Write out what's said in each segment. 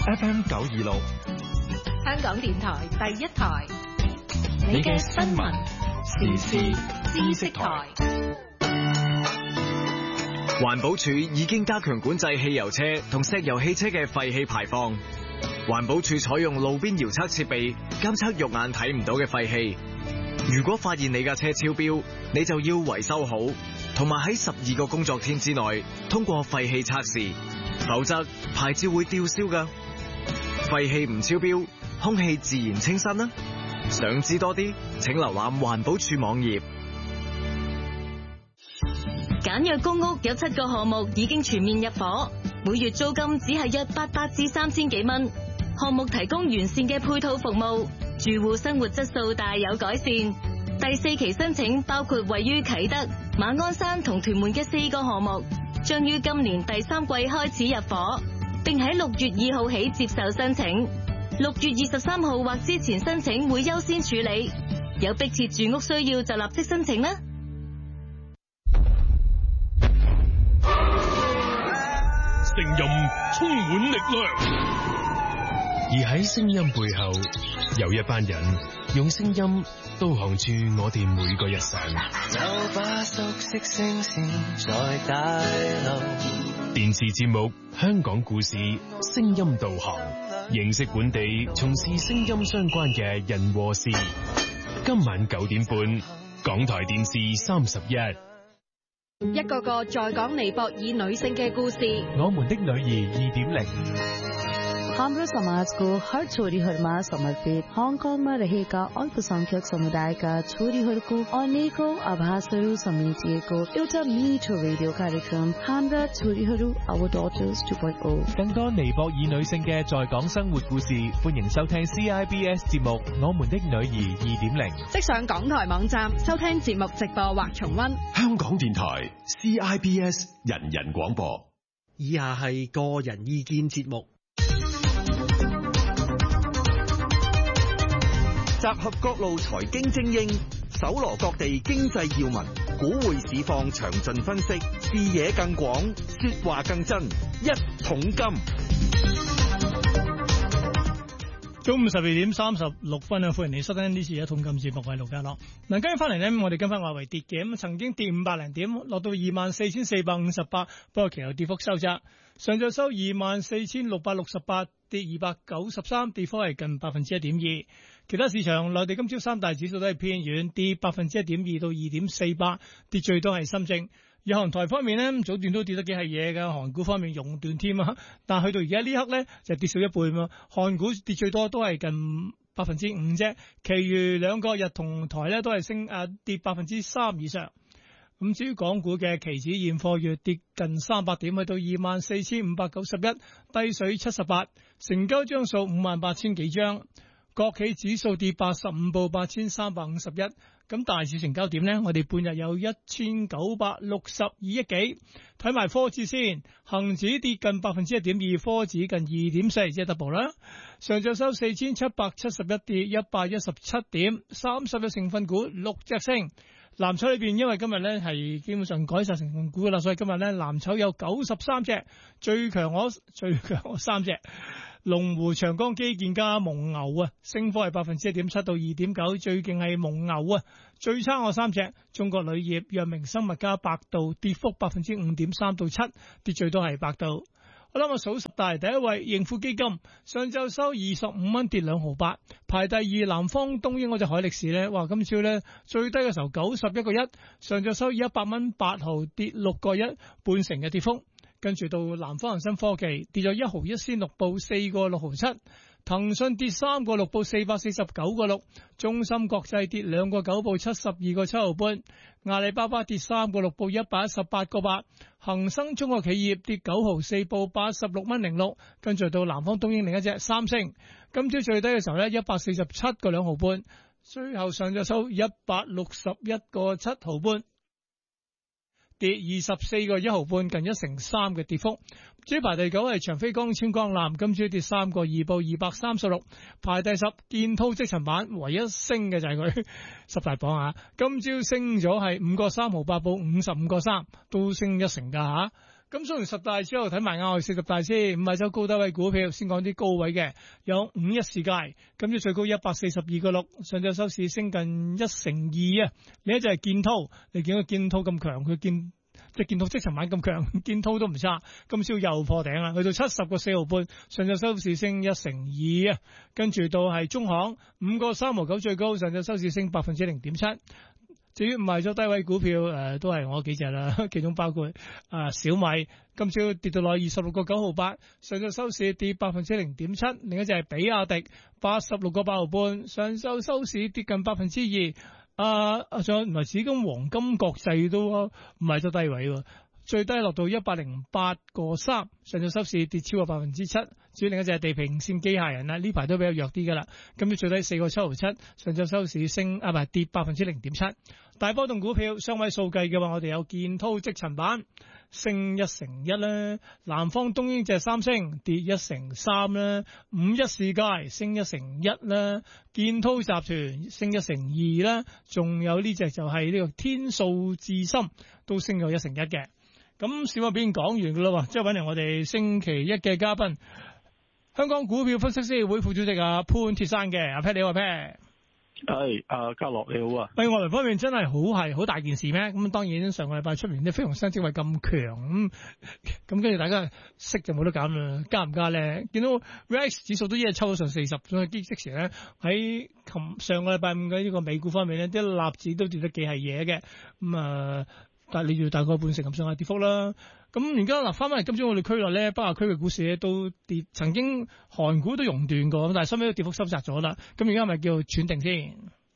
FM 926， 香港電台第一台， 你嘅新聞時事知識台。 環保署已經加強管制汽油車同石油汽車嘅廢氣排放。環保署採用路邊遙測設備監測肉眼睇唔到嘅廢氣。如果發現你架車超標，你就要維修好，同埋喺12個工作天之內通過廢氣測試，否則牌照會吊銷㗎。廢氣唔超標，空氣自然清新啦。想知多啲，請瀏覽環保署網頁。 簡約公屋有7個項目已經全面入伙，每月租金只係約800至3000幾蚊。項目提供完善嘅配套服務，住戶生活質素大有改善。第4期申請包括位於啟德、馬鞍山同屯門嘅4個項目，將於今年第3季開始入伙，並喺6月2號起接受申請。6月23號或之前申請會優先處理，有迫切住屋需要就立即申請啦。 聲音充滿力量，而喺聲音背後，有一班人用聲音導航住我哋每個日常。有把熟悉聲線在大流。電視節目《香港故事》聲音導航，認識本地從事聲音相關嘅人和事。今晚9點半，港台電視31。 一個個在講尼泊爾女性嘅故事。 我們的女兒2.0。 हाम्रो समाज को हर छोरीहरूमा समर्पित हङकङमा रहेका अल्पसंख्यक समुदायका छोरीहरूको अनेकौं आभासहरू समेटिएको एउटा मिठो रेडियो कार्यक्रम हाम्रा छोरीहरू Our Daughters 2.0。 更多尼泊爾女性嘅在港生活故事，歡迎收聽 CIBS 節目《我們的女兒2.0》。 即上港台網站收聽節目直播或重溫。 香港電台 CIBS 人人廣播。 以下係個人意見節目。集合各路財經精英，搜羅各地經濟要聞，股匯市況詳盡分析，視野更廣，說話更真。一桶金。 中午12點36分啊！歡迎你收聽呢次一桶金節目，我係盧家樂。嗱，跟住翻嚟呢，我哋跟翻外圍跌嘅，咁曾經跌500零點，落到24,458，不過其後跌幅收窄。上晝收24,668，跌293，跌幅係近1.2%。其他市場，內地今朝三大指數都係偏軟，跌1.2%到2.48，跌最多係深證。日韓台方面呢，早段都跌得幾係嘢㗎，韓股方面熔斷添啊，但係去到而家呢刻呢，就跌少一倍嘛。韓股跌最多都係近5%啫，其餘兩個日同台呢都係升跌3%以上。咁至於港股嘅期指現貨月跌近300點，去到24,591，低水78，成交張數58,000幾張。國企指數跌85，報8,351。咁大市成交點呢？我哋半日有1,962億幾。睇埋科指先，恒指跌近1.2%，科指近2.4，即係 double 啦。上晝收4,771，跌117點，30隻成分股6隻升。藍籌裏邊，因為今日咧係基本上改晒成分股噶啦，所以今日咧藍籌有93隻，最強我3隻。龍湖、長江基建加蒙牛啊，升幅係1.7%到2.9%，最勁係蒙牛啊，最差我3隻。中國鋁業、藥明生物加百度，跌幅5.3%到7%，跌最多係百度。我諗我數十大，第一位盈富基金，上晝收25蚊，跌2毫8，排第二南方東英嗰隻海力士咧，哇今朝咧最低嘅時候91個1，上晝收100蚊8毫，跌6個1，半成嘅跌幅。跟住到南方恒生科技跌咗1毫1仙6，報4個6毫7。騰訊跌3個6，報449個6。中芯國際跌2個9，報72個7毫半。阿里巴巴跌3個6，報118個8。恒生中國企業跌9毫4，報86蚊06。跟住到南方東英另一隻三星，今朝最低嘅時候咧147個2毫半，最後上晝收161個7毫半。跌24個1毫半，近1.3%嘅跌幅。主排第9係長飛光纖光纜，今朝跌3個2，報236。排第10建滔積層板，唯一升嘅就係佢十大榜啊！今朝升咗係5個3毫8，報55個3，都升1成㗎嚇。 咁雖然十大之後睇埋亞外四十大先，五十周高低位股票，先講啲高位嘅，有五一世界，今朝最高142.6，上晝收市升近1成2啊！另一隻係建滔，你見到建滔咁強，佢即係建滔即尋晚咁強，建滔都唔差，今朝又破頂啦，去到70.4毫半，上晝收市升1成2啊！跟住到係中行5.3毫9最高，上晝收市升0.7%。至於賣咗低位股票，都係我幾隻啦，其中包括小米，今朝跌到落26.9毫8，上晝收市跌0.7%。另一隻係比亞迪86.8毫半，上晝收市跌近2%。仲有原來紫金黃金國際都賣咗低位喎。最低落到108.3，上晝收市跌超過7%。至於另一隻係地平線機械人啦，呢排都比較弱啲噶啦。今朝最低4.7毫7，上晝收市跌0.7%。大波動股票雙位數計嘅話，我哋有建滔積層板升1成1啦，南方東英隻三星跌1成3啦，五一世界升1成1啦，建滔集團升1成2啦，仲有呢隻就係呢個天數智深都升咗1成1嘅。咁小話表現講完噶啦，即係揾嚟我哋星期一嘅嘉賓，香港股票分析師會副主席潘鐵珊嘅。阿 Pat 你好，阿 Pat。 係嘉樂你好啊。 對外圍方面真係好大件事咩？咁當然上個禮拜出面啲非農新職位咁強，咁跟住大家息就冇得減啦，加唔加咧？見到 VIX 指數都一日抽咗上40，所以即時咧喺上個禮拜五嘅呢個美股方面咧，啲納指都跌得幾係嘢嘅，但係你要大概半成咁上下跌幅啦。咁而家嗱翻返嚟今朝我哋區內咧，北亞區嘅股市咧都跌，曾經韓股都熔斷過，但係收尾都跌幅收窄咗啦。咁而家係咪叫轉定先？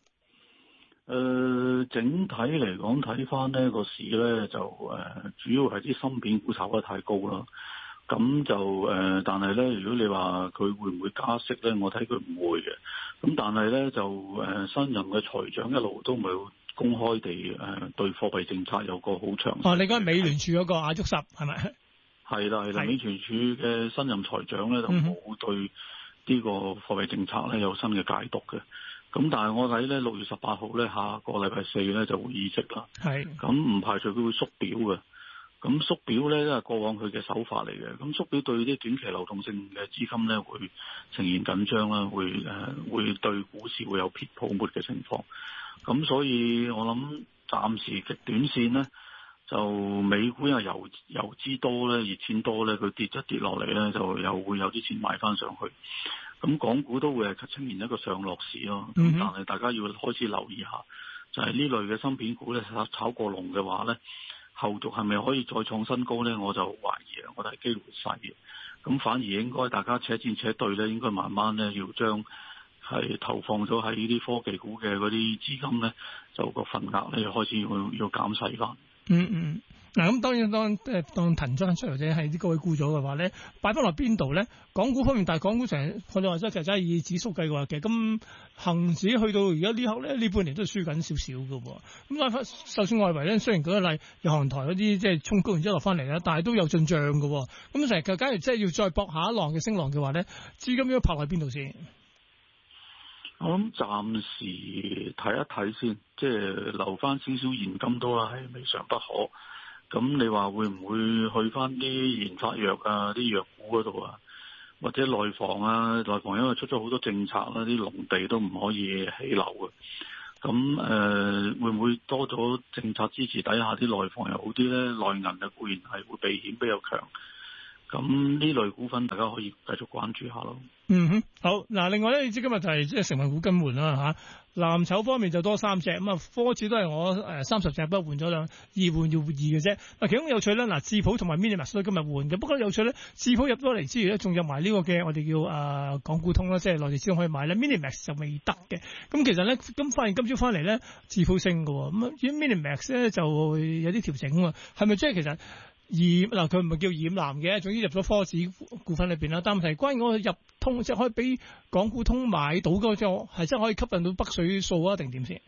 整體嚟講睇翻呢個市咧就主要係啲芯片股炒得太高啦。咁就但係咧，如果你話佢會唔會加息咧，我睇佢唔會嘅。咁但係咧就新任嘅財長一路都冇公開地對貨幣政策有個好詳細。 你講美聯儲嗰個阿沃什係咪？ 係啦，美聯儲嘅新任財長咧就冇對呢個貨幣政策咧有新嘅解讀嘅。咁但係我睇咧6月18號咧下個禮拜4咧就會議息啦。係。咁唔排除佢會縮表嘅。咁縮表咧都係過往佢嘅手法嚟嘅。咁縮表對啲短期流動性嘅資金咧會呈現緊張啦，會對股市會有撇泡沫嘅情況。咁所以我諗暫時極短線咧，就美股又游資多咧，熱錢多咧，佢跌一跌落嚟咧，就又會有啲錢買翻上去。咁港股都會係呈現一個上落市咯。咁但係大家要開始留意下，就係呢類嘅芯片股咧炒過龍嘅話咧，後續係咪可以再創新高咧？我就懷疑啊，我覺得係機會細嘅。咁反而應該大家且戰且對咧，應該慢慢咧要將係投放咗喺呢啲科技股嘅嗰啲資金咧，就個份額咧開始要減細翻。 嗱咁當然當騰咗出嚟或者係啲高位沽咗嘅話咧，擺翻落邊度咧？港股方面，但係港股成日我哋話齋就係以指數計嘅話嘅，咁恆指去到而家呢刻咧，呢半年都係輸緊少少嘅喎。咁就算外圍咧，雖然舉個例，日韓台嗰啲即係衝高然之後落翻嚟啦，但係都有進帳嘅喎。咁成日假如即係要再搏下一浪嘅升浪嘅話咧，資金應該拍喺邊度先？ 我諗暫時睇一睇先，即係留翻少少現金都係未嘗不可。咁你話會唔會去翻啲研發藥啊、啲藥股嗰度啊，或者內房啊？內房因為出咗好多政策啦，啲農地都唔可以起樓嘅。咁會唔會多咗政策支持底下啲內房又好啲咧？內銀嘅固然係會避險比較強。咁呢類股份大家可以繼續關注下咯。 好嗱。另外咧，你知今日就係即係成分股更換啦嚇。藍籌方面就多3隻，咁啊科指都係我30隻，不過換咗2換要2嘅啫。嗱，其中有趣咧，嗱智普同埋 Minimax 都今日換嘅。不過有趣咧，智普入咗嚟之餘咧，仲入埋呢個嘅我哋叫港股通啦，即係內地資金可以買咧。Minimax 就未得嘅。咁其實咧，咁發現今朝翻嚟咧，智普升嘅喎，咁 Minimax 咧就有啲調整喎。係咪即係其實？嗱，佢唔係叫染藍嘅，總之入咗科指股份裏邊啦。但問題關於我入通，即係可以俾港股通買到嗰隻，係真係可以吸引到北水數啊，定點先？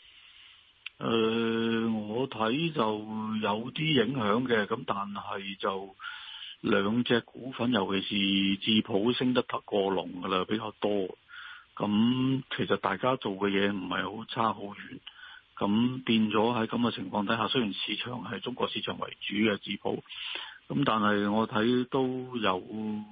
我睇就有啲影響嘅，咁但係就兩隻股份，尤其是智普升得過龍噶啦，比較多。咁其實大家做嘅嘢唔係好差好遠。咁變咗喺咁嘅情況底下，雖然市場係中國市場為主嘅智普， 咁但係我睇都有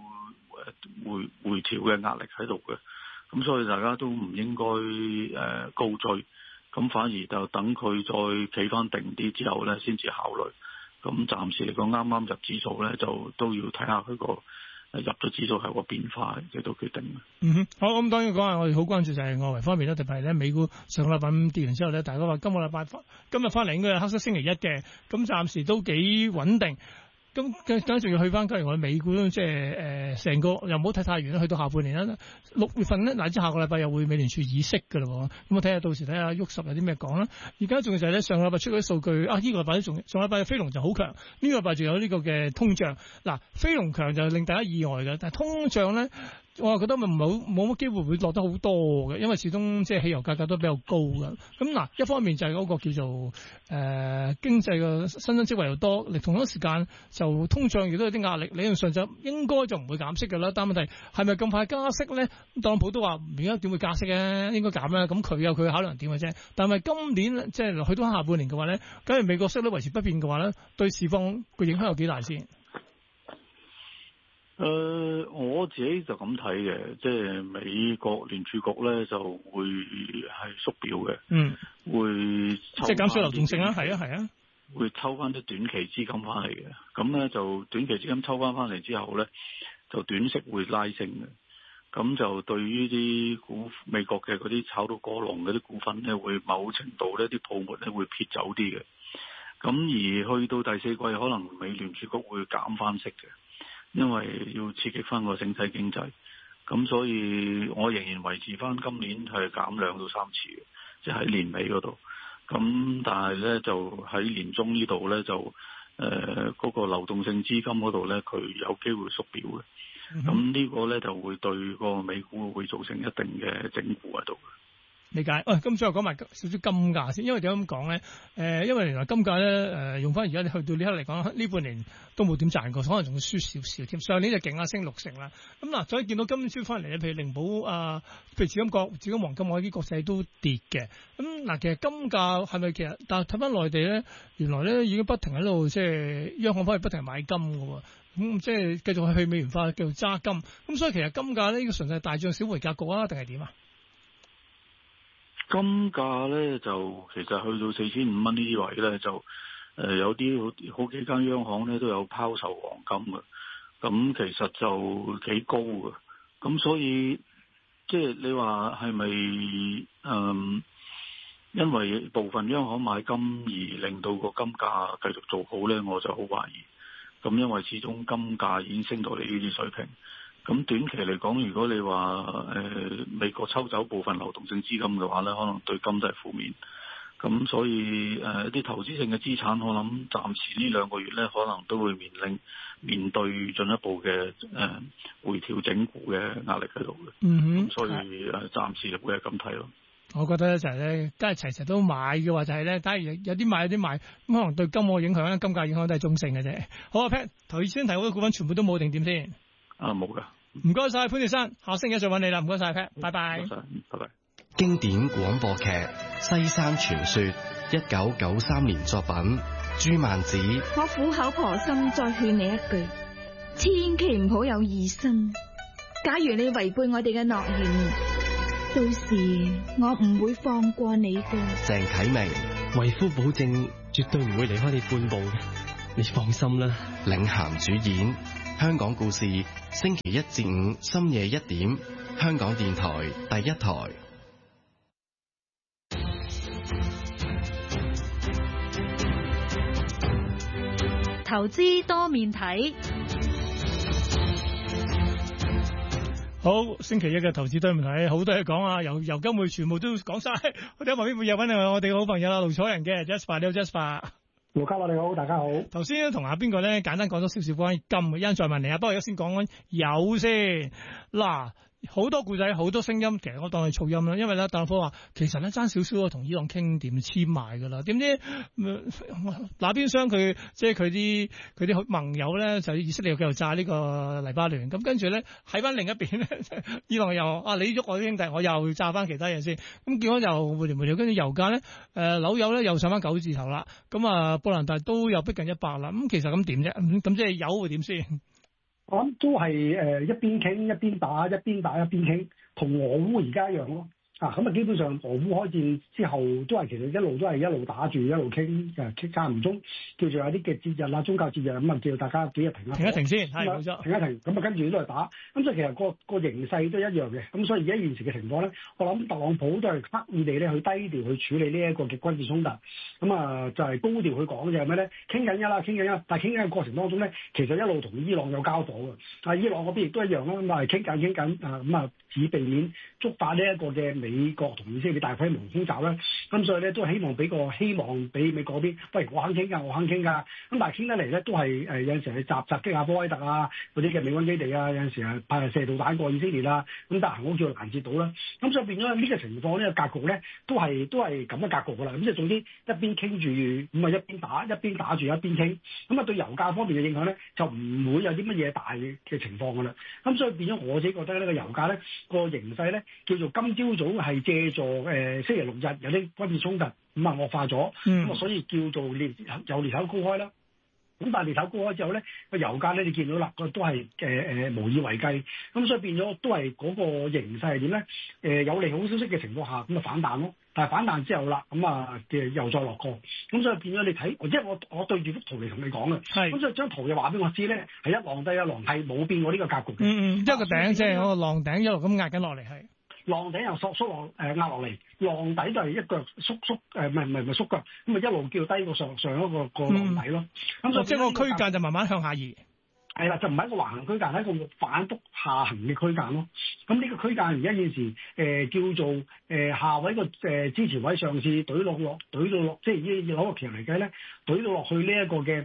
回調嘅壓力喺度嘅，咁所以大家都唔應該高追，咁反而就等佢再企翻定啲之後咧，先至考慮。咁暫時嚟講，啱啱入指數咧，就都要睇下佢個入咗指數係個變化嚟到決定嘅。 嗯哼，好，咁當然講下我哋好關注就係外圍方面啦，特別係咧美股上個禮拜五跌完之後咧，大家話今日翻嚟應該係黑色星期一嘅，咁暫時都幾穩定。咁更加仲要去翻，假如我哋美股即係成個又唔好睇太遠啦，去到下半年啦，6月份咧，乃至下個禮拜又會美聯儲議息㗎啦。咁我睇下到時睇下喐十有啲咩講啦。而家仲就係咧上個禮拜出嗰啲數據啊，呢個禮拜都仲上禮拜嘅非農就好強，呢個禮拜仲有呢個嘅通脹。嗱，非農強就令大家意外嘅，但係通脹咧。我係覺得咪冇乜機會會落得好多嘅，因為始終即係汽油價格都比較高嘅。咁嗱，一方面就係嗰個叫做經濟嘅新增職位又多，同一時間就通脹亦都有啲壓力。理論上就應該就唔會減息嘅啦。但問題係咪咁快加息咧？特朗普都話而家點會加息啊？應該減啦。咁佢有佢嘅考量點嘅啫。但係今年即係去到下半年嘅話咧，假如美國息率維持不變嘅話咧，對市況個影響有幾大先？ 我自己就咁睇嘅，即係美國聯儲局咧就會係縮表嘅，會即係減少流動性啦，係啊， 會抽翻啲短期資金翻嚟嘅，咁咧就短期資金抽翻嚟之後咧，就短息會拉升嘅，咁就對於啲美國嘅嗰啲炒到過龍嗰啲股份咧，會某程度呢啲泡沫咧會撇走啲嘅，咁而去到第四季可能美聯儲局會減翻息嘅。因為要刺激翻個整體經濟，咁所以我仍然維持翻今年係減2到3次嘅，即係喺年尾嗰度。咁但係咧就喺年中呢度咧就嗰個流動性資金嗰度咧，佢有機會縮表嘅。咁呢個咧就會對個美股會造成一定嘅整固喺度。 理解。咁最後講埋少少金價先，因為點解咁講咧？因為原來金價咧，用翻而家你去到呢刻嚟講，呢半年都冇點賺過，可能仲會輸少少添。上年就勁升60%啦。咁嗱，所以見到今朝翻嚟咧，譬如靈寶啊，譬如紫金黃金，我啲國際都跌嘅。咁嗱，其實金價係咪但係睇翻內地咧，原來咧已經不停喺度即係央行翻去不停買金㗎喎。咁即係繼續去美元化，繼續揸金。咁所以其實金價呢個純粹係大漲小回格局啊，定係點啊？ 金價咧就其實去到4500蚊呢啲位咧就有啲好幾間央行咧都有拋售黃金嘅，咁其實就幾高嘅，咁所以即係你話係咪因為部分央行買金而令到個金價繼續做好咧？我就好懷疑。咁因為始終金價已經升到嚟呢啲水平。咁短期嚟講，如果你話美國抽走部分流動性資金嘅話咧，可能對金都係負面。咁所以一啲投資性嘅資產，我諗暫時呢2個月咧，可能都會面對進一步嘅回調整固嘅壓力喺度嘅。所以暫時就會係咁睇咯。 我覺得就係咧，梗係齊都買嘅話，就係咧，假如有啲買有啲賣，咁可能對金個影響咧，金價影響都係中性嘅啫。好啊 ，Pat，頭先提好多股份全部都冇定點先？冇㗎。唔該晒潘鐵珊，下星期一再揾你啦。唔該晒 Pat，拜拜。 拜拜。 經典廣播劇《西山傳說》，1993年作品，朱曼子。 我苦口婆心再勸你一句，千祈唔好有異心。假如你違背我哋嘅諾言，到時我唔會放過你嘅。 鄭啟明， 為夫保證絕對唔會離開你半步嘅，你放心啦。 領銜主演，香港故事，星期1至5深夜1點，香港電台第一台。 投資多面睇。 好，星期一嘅投資多面睇，好多嘢講啊，由金匯全部都講晒。我哋喺旁邊會有揾我哋嘅好朋友啦，盧楚仁嘅 Jasper， 你好 Jasper。 盧家樂你好，大家好。 頭先同阿邊個咧簡單講咗少少關於金，一陣再問你啊。不過而家先講緊油先。嗱， 好多故仔，好多聲音，其實我當係噪音啦。因為咧，特朗普話其實咧爭少少同伊朗傾掂簽埋㗎啦。點知那邊廂佢即係佢啲盟友咧，就以色列繼續炸呢個黎巴嫩。咁跟住咧喺翻另一邊咧，伊朗又你喐我啲兄弟，我又炸翻其他嘢先。咁結果又回調，跟住油價咧紐油咧又上翻9字頭啦。咁啊布蘭特都又逼近100啦。咁其實咁點啫？咁即係油會點先？ 我諗都係一邊傾一邊打，一邊打一邊傾，同俄烏而家一樣咯。咁基本上俄烏開戰之後都係其實一路都係一路打住一路傾，間唔中叫做有啲嘅節日啦，宗教節日咁啊，叫大家幾日停一停先，係冇錯，停一停，咁啊跟住都係打。咁所以其實個形勢都一樣嘅。咁所以而家現時嘅情況咧，我諗特朗普都係刻意地咧去低調去處理呢一個嘅軍事衝突。咁啊就係高調去講就係咩咧？傾緊一，但係傾緊嘅過程當中咧，其實一路同伊朗有交火嘅。伊朗嗰邊亦都一樣啦，咁啊傾緊咁啊以避免觸發呢一個嘅美國同以色列大規模空襲啦，咁所以咧都希望俾美國嗰邊，喂我肯傾㗎，咁但係傾得嚟咧都係有陣時係襲擊下科威特啊嗰啲嘅美軍基地啊，有陣時係派射導彈過以色列啦，咁但係我叫做攔截到啦，咁所以變咗呢個情況呢個格局咧都係咁嘅格局㗎啦，咁即係總之一邊傾住咁啊一邊打住一邊傾，咁啊對油價方面嘅影響咧就唔會有啲乜嘢大嘅情況㗎啦，咁所以變咗我自己覺得呢個油價咧個形勢咧叫做今朝早係借助星期六日有啲軍事衝突咁啊惡化咗，咁啊所以叫做裂口高開啦。咁但係裂口高開之後咧，個油價咧你見到啦，都係無以為繼，咁所以變咗都係嗰個形勢係點咧？有利好消息嘅情況下，咁啊反彈咯。但係反彈之後啦，咁啊又再落過，咁所以變咗你睇，即係我對住幅圖嚟同你講嘅，咁所以張圖就話俾我知咧，係一浪低一浪，係冇變過呢個格局嘅。一個頂即係嗰個浪頂一路咁壓緊落嚟係。浪頂又縮落壓落嚟，浪底都係一腳縮唔係縮腳，咁咪一路叫低過上一個浪底咯。咁所以即係個區間就慢慢向下移。係啦，就唔係一個橫行區間，係一個反覆下行嘅區間咯。咁呢個區間而家現時叫做下位個支持位，上次懟到落，即係以攞個期嚟計咧，懟到落去呢一個嘅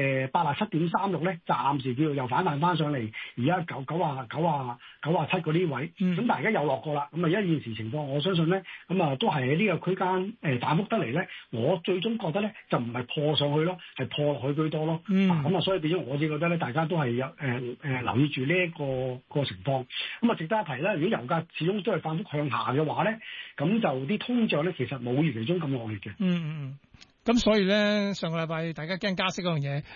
87.36咧，暫時叫做又反彈翻上嚟，而家97嗰啲位。咁但係而家又落過啦。咁啊，而家現時情況，我相信咧，咁啊都係喺呢個區間反覆得嚟咧，我最終覺得咧就唔係破上去咯，係破落去居多咯。咁啊，所以變咗我自己覺得咧，大家都係有留意住呢一個情況，咁啊值得一提啦。如果油價始終都係反覆向下嘅話咧，咁就啲通脹咧其實冇預期中咁惡劣嘅。咁所以咧上個禮拜大家驚加息嗰樣嘢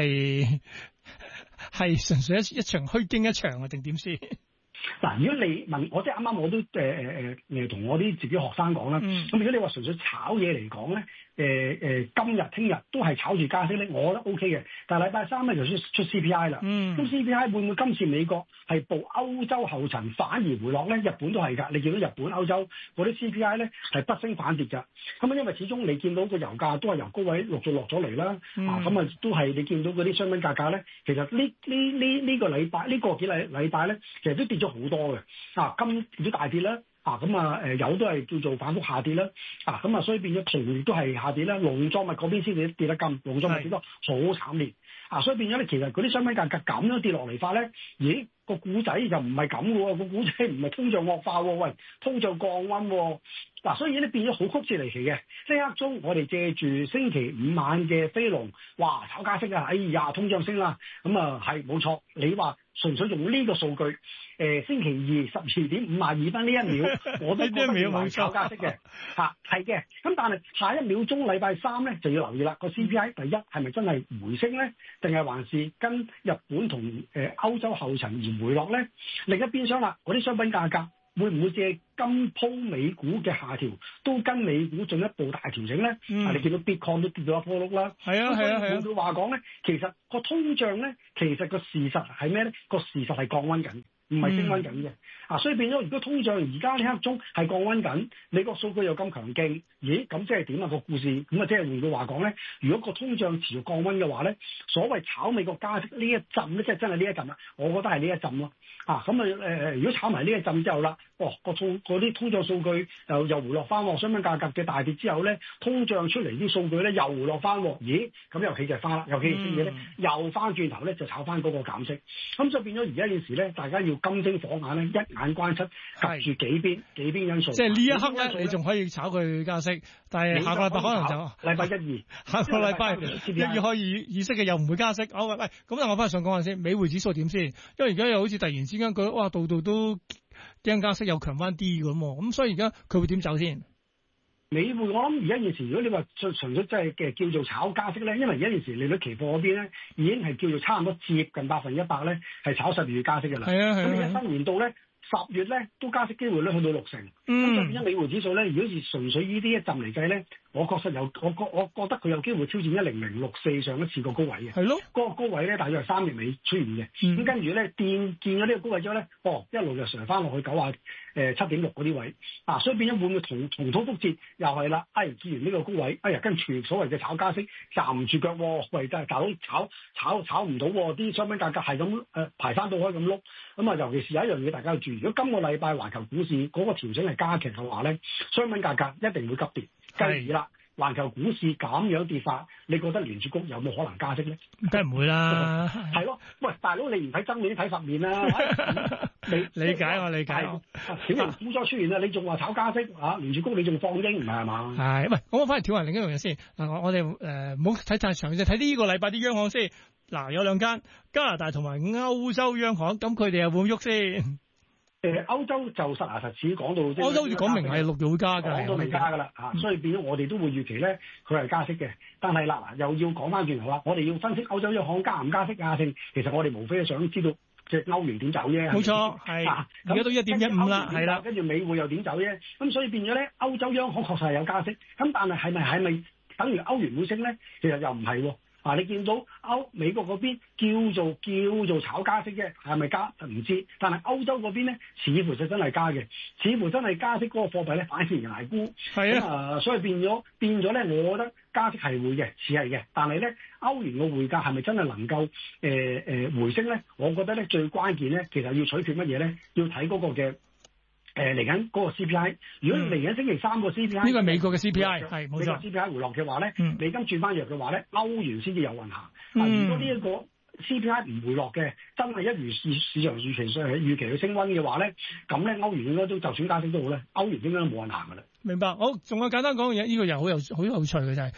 係純粹一場虛驚一場啊，定點先？嗱，如果你問我，即係啱啱我都同我啲自己學生講啦。咁如果你話純粹炒嘢嚟講咧，今日聽日都係炒住加息咧，我覺得 OK 嘅。但係禮拜三咧就出 CPI 啦。咁 CPI 會唔會今次美國係步歐洲後塵反而回落咧？日本都係㗎。你見到日本、歐洲嗰啲 CPI 咧係不升反跌㗎。咁因為始終你見到個油價都係由高位陸續落咗嚟啦。咁啊都係你見到嗰啲商品價格咧，其實呢個禮拜呢個幾禮拜咧，其實都跌咗好多嘅。金都大跌啦。油都係叫做反覆下跌啦，咁所以變咗銅亦都係下跌啦，農作物嗰邊先至跌得金，農作物跌得好慘烈，所以變咗咧，其實嗰啲商品價格咁樣跌落嚟法咧，咦個股仔就唔係咁嘅喎，個股仔唔係通脹惡化喎，喂通脹降溫喎。所以咧變咗好曲折離奇嘅。呢刻中我哋借住星期五晚嘅飛龍，哇炒加息啊！哎呀通脹升啦，咁係冇錯。你話純粹用呢個數據，星期二12點52分呢一秒，我都覺得係炒加息嘅，係嘅。咁但係下一秒鐘禮拜三咧就要留意啦。個 CPI 第一係咪真係回升咧，定係還是跟日本同歐洲後塵而回落咧？另一邊廂啦，嗰啲商品價格會唔會借今鋪美股嘅下調，都跟美股進一步大調整咧？你見到 Bitcoin 都跌到一波碌啦。係啊。換句話講咧，其實個通脹咧，其實個事實係咩咧？個事實係降溫緊，唔係升溫緊嘅。所以變咗，如果通脹而家呢刻中係降溫緊，你個數據又咁強勁，咦？咁即係點啊？個故事咁啊，即係換句話講咧，如果個通脹持續降溫嘅話咧，所謂炒美國加息呢一陣咧，即係真係呢一陣啦。我覺得係呢一陣咯。如果炒埋呢一陣之後啦，嗰啲通脹數據又回落翻，商品價格嘅大跌之後咧，通脹出嚟啲數據咧又回落翻，咦？咁又起就翻啦，又起升嘅咧，又翻轉頭咧就炒翻嗰個減息。咁所以變咗而家件事咧，大家要金睛火眼咧，一眼關七，及住幾邊因素。 即係呢一刻咧，你仲可以炒佢加息，但係下個禮拜可能就禮拜一二， 下個禮拜一二開議息嘅又唔會加息。好，喂，咁但我翻去想講下先，美匯指數點先？因為而家又好似突然之間覺得哇，度度都驚加息又強翻啲咁，咁所以而家佢會點走先？ 美匯我諗而家現時，如果你話純粹即係嘅叫做炒加息咧，因為而家現時利率期貨嗰邊咧已經係叫做差唔多接近100%咧，係炒12月加息嘅啦。係啊係啊。咁而家新年度咧10月咧都加息機會咧去到60%。咁就變咗美匯指數咧，如果是純粹呢啲一陣嚟計咧，我確實有我覺得佢有機會挑戰10064上一次個高位嘅。係咯。嗰個高位咧，大約係3月尾出現嘅。咁跟住咧見咗呢個高位之後咧，一路就上翻落去7.6嗰啲位，所以變咗會唔會重蹈覆轍？又係啦，見完呢個高位，跟住所謂嘅炒加息站唔住腳，喂，真係大佬炒唔到，啲商品價格係咁排翻到可以咁碌，咁啊，尤其是有一樣嘢大家要注意，如果今個禮拜環球股市嗰個調整係加劇嘅話咧，商品價格一定會急跌，繼而啦。環球股市咁樣跌法，你覺得聯儲局有冇可能加息咧？ 梗係唔會啦。係咯，喂，大佬你唔睇正面睇實面啦。 理解我理解。 小型股災出現啦，你仲話炒加息啊？聯儲局你仲放鷹唔係嘛？ 係，喂，咁我翻嚟跳埋另一樣嘢先。我哋唔好睇太長，就睇呢個禮拜啲央行先。嗱，有兩間加拿大同埋歐洲央行，咁佢哋又會唔會喐先？ 歐洲就實牙實齒講到， 歐洲講明係6月會加㗎， 講到未加㗎啦嚇，所以變咗我哋都會預期咧，佢係加息嘅。但係啦，又要講翻轉頭啦，我哋要分析歐洲央行加唔加息啊？其實我哋無非係想知道即係歐元點走啫。冇錯，係而家都1.15啦，係啦，跟住美匯又點走啫？咁所以變咗咧，歐洲央行確實係有加息，咁但係係咪等於歐元會升咧？其實又唔係喎。你見到美國嗰邊叫做炒加息啫，係咪加就唔知。但係歐洲嗰邊咧，似乎就真係加嘅，似乎真係加息嗰個貨幣咧，反而捱沽。係啊，所以變咗咧，我覺得加息係會嘅，似係嘅。但係咧，歐元嘅匯價係咪真係能夠回升咧？我覺得咧，最關鍵咧，其實要取決乜嘢咧？要睇嗰個嘅。嚟緊嗰個 CPI， 如果嚟緊星期3個 CPI， 呢個係美國嘅 CPI， 係冇錯。CPI 回落嘅話咧，美金轉翻弱嘅話咧，歐元先至有運行。如果呢一個 CPI 唔回落嘅，真係一如市場預期去升溫嘅話咧，咁咧歐元應該都就算加息都好咧，歐元應該都冇運行㗎啦。明白。好，仲有簡單講嘅嘢，呢個又好有趣嘅就係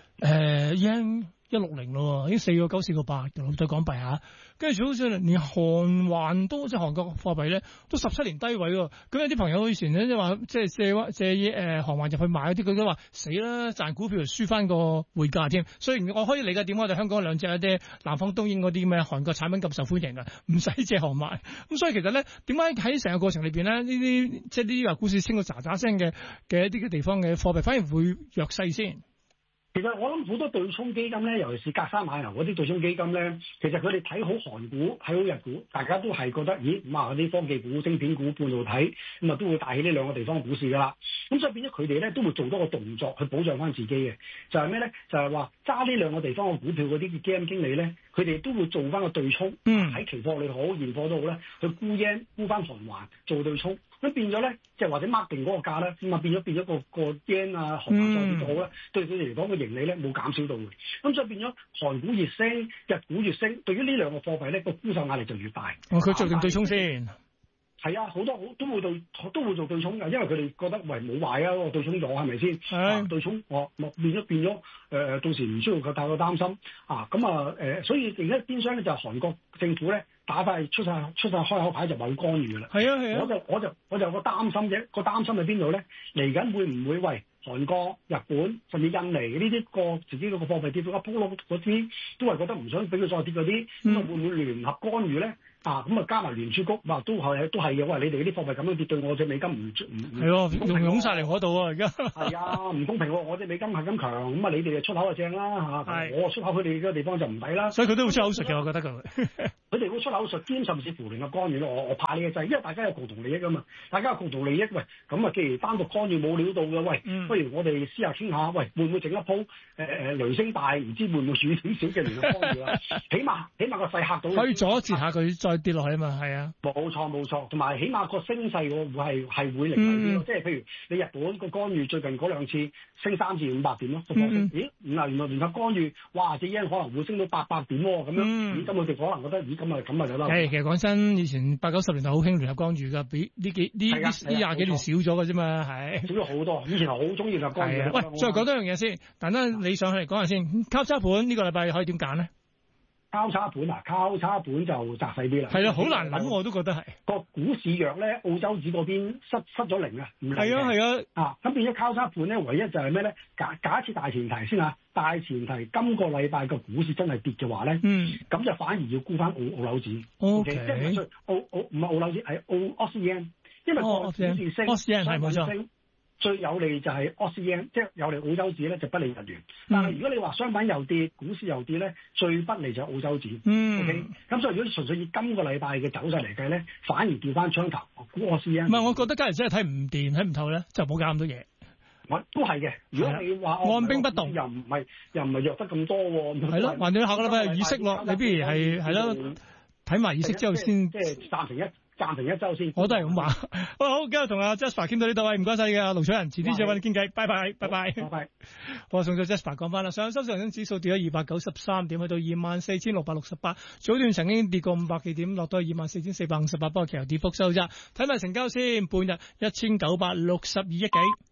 160咯，已經4個9、4個8嘅對港幣嚇，跟住好似連韓圜都即係韓國貨幣咧，都17年低位喎。咁有啲朋友以前咧即係話即係借韓圜入去買嗰啲，佢都話死啦，賺股票輸翻個匯價添。雖然我可以理解點解我哋香港兩隻一啲南方東英嗰啲咩韓國產品咁受歡迎㗎，唔使借韓圜。咁所以其實咧，點解喺成個過程裏邊咧，呢啲即係呢啲話股市升到喳喳聲嘅一啲嘅地方嘅貨幣反而會弱勢先？ 其實我諗好多對沖基金咧，尤其是隔山買牛嗰啲對沖基金咧，其實佢哋睇好韓股、睇好日股，大家都係覺得，咦咁啊啲科技股、晶片股、半導體咁啊都會帶起呢兩個地方嘅股市㗎啦。咁所以變咗佢哋咧都會做多個動作去保障翻自己嘅，就係咩咧？就係話揸呢兩個地方嘅股票嗰啲基金經理咧，佢哋都會做翻個對沖，喺期貨裏好、現貨都好咧，去沽yen、沽翻韓圜做對沖。咁變咗咧，即係或者 mark 定嗰個價咧，咁啊變咗個 yen 啊韓圜再跌到好咧，對佢哋嚟講個盈利咧冇減少到嘅。咁所以變咗韓股越升，日股越升，對於呢兩個貨幣咧個沽售壓力就越大。佢做定對沖先？係啊，好多都會做對沖㗎，因為佢哋覺得喂冇壞啊，我對沖咗係咪先？對沖我變咗到時唔需要佢太過擔心啊。咁所以另一邊廂咧就係韓國政府咧打翻出晒開口牌就話要干預㗎啦。係啊係啊。我就有個擔心啫，個擔心喺邊度咧？嚟緊會唔會喂韓國、日本甚至印尼呢啲自己嗰個貨幣跌到一鋪落嗰啲，都係覺得唔想俾佢再跌嗰啲，咁會唔會聯合干預咧？咁啊加埋聯儲局，都係嘅。喂，你哋啲貨幣咁樣跌對我隻美金唔係喎，湧晒嚟我度啊！而家係啊，唔公平喎！我隻美金係咁強，咁啊你哋出口就正啦嚇，我出口佢哋嘅地方就唔抵啦。所以佢都會出口術嘅，我覺得佢哋會出口術兼甚至乎聯合干預咯。我怕你嘅就係，因為大家有共同利益㗎嘛，大家有共同利益。喂，咁啊既然單獨干預冇料到嘅，喂，不如我哋私下傾下，喂，會唔會整一鋪雷聲大，唔知會唔會遠點少嘅聯合干預啊？起碼個勢嚇到，可以阻截下佢再再跌落去啊嘛，係啊， 冇錯，同埋起碼個升勢係會凌厲啲咯，即係譬如你日本個干預最近嗰兩次升300至500點咯，個波升，咦原來聯合干預，哇隻 yen 可能會升到800點喎，咁樣，咦咁佢哋可能覺得，咦咁啊有得。 其實講真，以前80、90年代好興聯合干預㗎，比呢20幾年少咗㗎啫嘛，係。少咗好多，以前係好中意聯合干預。喂，再講多樣嘢先，等等你上去嚟講下先，交叉盤呢個禮拜可以點揀咧？交叉盤就窄細啲啦。係啦，好難諗，我都覺得係個股市弱咧，澳洲紙嗰邊失咗靈啊，唔係啊，咁變咗交叉盤咧，唯一就係咩咧？假設大前提先啊，大前提今個禮拜個股市真係跌嘅話咧，咁就反而要沽翻澳紐紙。OK， 即係唔係澳紐紙，係澳斯 yen， 因為個股市升，係冇錯。最有利就係 AUD， 即係有利澳洲紙咧，就不利日元。但係如果你話商品又跌，股市又跌咧，最不利就係澳洲紙。OK， 咁所以如果純粹以今個禮拜嘅走勢嚟計咧，反而調翻槍頭估 AUD。唔係，我覺得假如真係睇唔掂、睇唔透咧，就唔好搞咁多嘢。我都係嘅。如果你話按兵不動，又唔係弱得咁多喎。係咯，橫掂下個禮拜有議息咯，你不如係咯，睇埋議息之後先，即係暫停一周先，我都係咁話。好，今日同阿 Jasper 傾到呢度，唔該晒嘅盧楚仁，遲啲再揾你傾偈，拜拜。我送咗 Jasper 講翻啦，上週上證指數跌咗293點，去到24,668，早段曾經跌過500幾點，落到24,458，不過其後跌幅收窄。睇埋成交先，半日1962億幾。